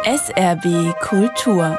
SRB Kultur.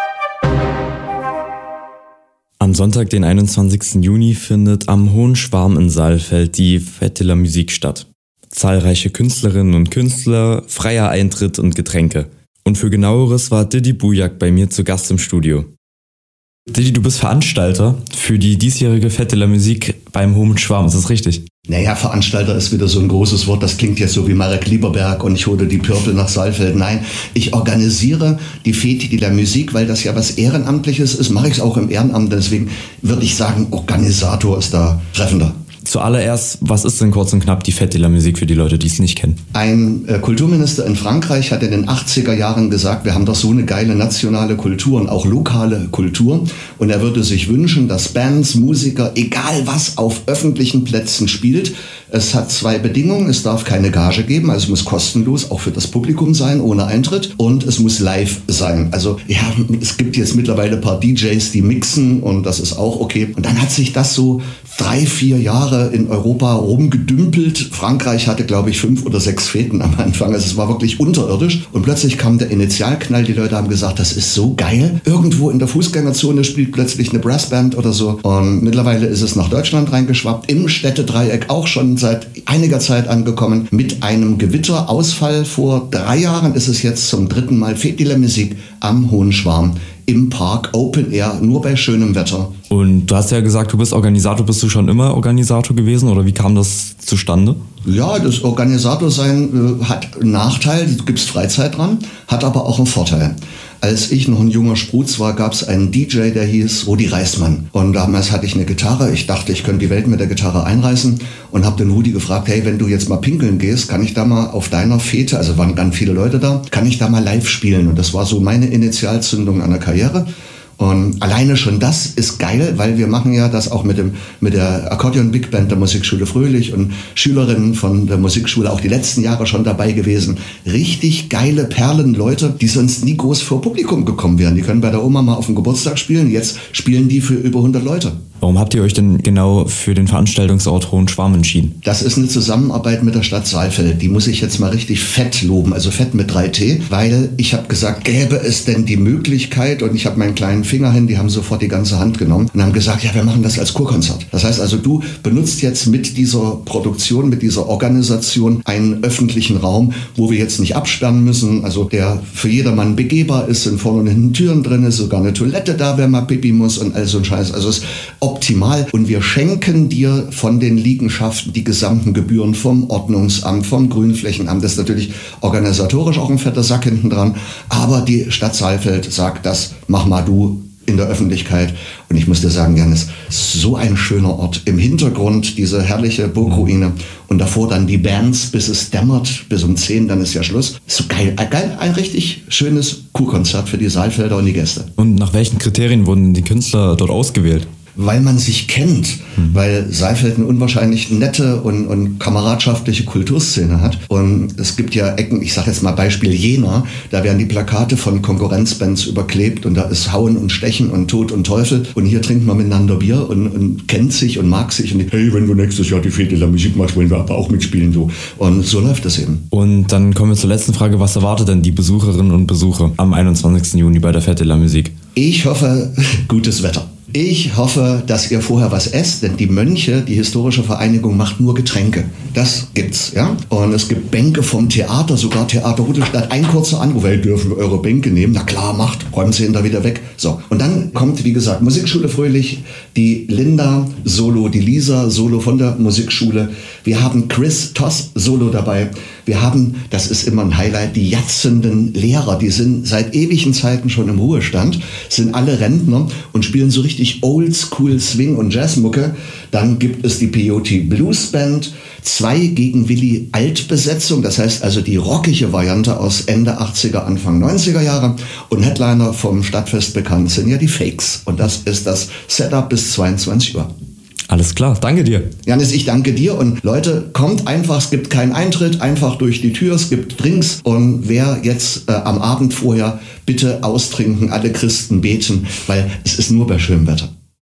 Am Sonntag, den 21. Juni, findet am Hohen Schwarm in Saalfeld die Fête de la Musique statt. Zahlreiche Künstlerinnen und Künstler, freier Eintritt und Getränke. Und für Genaueres war Didi Bujak bei mir zu Gast im Studio. Didi, du bist Veranstalter für die diesjährige Fête de la Musique beim Hohen Schwarm, ist das richtig? Naja, Veranstalter ist wieder so ein großes Wort, das klingt jetzt so wie Marek Lieberberg und ich hole die Pörtel nach Saalfeld. Nein, ich organisiere die Fête de la Musique, weil das ja was Ehrenamtliches ist, mache ich es auch im Ehrenamt, deswegen würde ich sagen, Organisator ist da treffender. Zuallererst, was ist denn kurz und knapp die Fête de la Musique für die Leute, die es nicht kennen? Ein Kulturminister in Frankreich hat in den 80er Jahren gesagt, wir haben doch so eine geile nationale Kultur und auch lokale Kultur. Und er würde sich wünschen, dass Bands, Musiker, egal was, auf öffentlichen Plätzen spielt. Es hat 2 Bedingungen. Es darf keine Gage geben, also es muss kostenlos auch für das Publikum sein, ohne Eintritt. Und es muss live sein. Also ja, es gibt jetzt mittlerweile ein paar DJs, die mixen und das ist auch okay. Und dann hat sich das so 3-4 Jahre in Europa rumgedümpelt. Frankreich hatte, glaube ich, 5 oder 6 Feten am Anfang. Also es war wirklich unterirdisch. Und plötzlich kam der Initialknall. Die Leute haben gesagt, das ist so geil. Irgendwo in der Fußgängerzone spielt plötzlich eine Brassband oder so. Und mittlerweile ist es nach Deutschland reingeschwappt. Im Städtedreieck auch schon seit einiger Zeit angekommen. Mit einem Gewitterausfall vor 3 Jahren ist es jetzt zum 3. Mal Fête de la Musique am Hohen Schwarm. Im Park, Open Air, nur bei schönem Wetter. Und du hast ja gesagt, du bist Organisator. Bist du schon immer Organisator gewesen oder wie kam das zustande? Ja, das Organisatorsein hat einen Nachteil, du gibst Freizeit dran, hat aber auch einen Vorteil. Als ich noch ein junger Spruz war, gab es einen DJ, der hieß Rudi Reismann. Und damals hatte ich eine Gitarre. Ich dachte, ich könnte die Welt mit der Gitarre einreißen und habe den Rudi gefragt, hey, wenn du jetzt mal pinkeln gehst, kann ich da mal auf deiner Fete, also waren ganz viele Leute da, kann ich da mal live spielen? Und das war so meine Initialzündung an der Karriere. Und alleine schon das ist geil, weil wir machen ja das auch mit der Akkordeon Big Band der Musikschule Fröhlich und Schülerinnen von der Musikschule auch die letzten Jahre schon dabei gewesen. Richtig geile Perlenleute, die sonst nie groß vor Publikum gekommen wären. Die können bei der Oma mal auf dem Geburtstag spielen. Jetzt spielen die für über 100 Leute. Warum habt ihr euch denn genau für den Veranstaltungsort Hohen Schwarm entschieden? Das ist eine Zusammenarbeit mit der Stadt Saalfeld. Die muss ich jetzt mal richtig fett loben, also fett mit 3T, weil ich habe gesagt, gäbe es denn die Möglichkeit, und ich habe meinen kleinen Finger hin, die haben sofort die ganze Hand genommen und haben gesagt, ja, wir machen das als Kurkonzert. Das heißt also, du benutzt jetzt mit dieser Produktion, mit dieser Organisation einen öffentlichen Raum, wo wir jetzt nicht absperren müssen, also der für jedermann begehbar ist, sind vorne und hinten Türen drin, ist sogar eine Toilette da, wenn man pipi muss und all so ein Scheiß. Also es ist optimal und wir schenken dir von den Liegenschaften die gesamten Gebühren vom Ordnungsamt, vom Grünflächenamt. Das ist natürlich organisatorisch auch ein fetter Sack hinten dran, aber die Stadt Saalfeld sagt, das mach mal du in der Öffentlichkeit. Und ich muss dir sagen, Janis, so ein schöner Ort. Im Hintergrund diese herrliche Burgruine und davor dann die Bands, bis es dämmert, bis um 10, dann ist ja Schluss. So geil, ein richtig schönes Kurkonzert für die Saalfelder und die Gäste. Und nach welchen Kriterien wurden die Künstler dort ausgewählt? Weil man sich kennt, weil Saalfeld eine unwahrscheinlich nette und kameradschaftliche Kulturszene hat. Und es gibt ja Ecken, ich sage jetzt mal Beispiel Jena, da werden die Plakate von Konkurrenzbands überklebt und da ist Hauen und Stechen und Tod und Teufel. Und hier trinkt man miteinander Bier und kennt sich und mag sich. Und hey, wenn du nächstes Jahr die Fête de la Musique machst, wollen wir aber auch mitspielen. So. Und so läuft das eben. Und dann kommen wir zur letzten Frage. Was erwartet denn die Besucherinnen und Besucher am 21. Juni bei der Fête de la Musique? Ich hoffe, gutes Wetter. Ich hoffe, dass ihr vorher was esst, denn die Mönche, die historische Vereinigung, macht nur Getränke. Das gibt's, ja. Und es gibt Bänke vom Theater, sogar Theater Rudolstadt. Ein kurzer Anruf, hey, dürfen wir eure Bänke nehmen? Na klar, macht, räumen Sie ihn da wieder weg. So. Und dann kommt, wie gesagt, Musikschule Fröhlich, die Linda Solo, die Lisa Solo von der Musikschule. Wir haben Chris Toss Solo dabei. Wir haben, das ist immer ein Highlight, die jatzenden Lehrer. Die sind seit ewigen Zeiten schon im Ruhestand, sind alle Rentner und spielen so richtig Oldschool Swing und Jazzmucke. Dann gibt es die Peyote Blues Band, 2 gegen Willi Altbesetzung, das heißt also die rockige Variante aus Ende 80er, Anfang 90er Jahre. Und Headliner vom Stadtfest bekannt sind ja die Fakes. Und das ist das Setup bis 22 Uhr. Alles klar, danke dir. Janis, ich danke dir und Leute, kommt einfach, es gibt keinen Eintritt, einfach durch die Tür, es gibt Drinks und wer jetzt am Abend vorher, bitte austrinken, alle Christen beten, weil es ist nur bei schönem Wetter.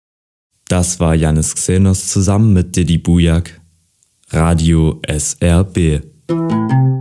Das war Janis Xenos zusammen mit Didi Bujak, Radio SRB.